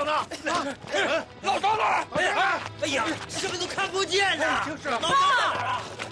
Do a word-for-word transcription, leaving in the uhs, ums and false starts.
呢？啊， 老张呢？ 哎呀，哎呀，什么都看不见呐！ 就是老张在哪儿啊？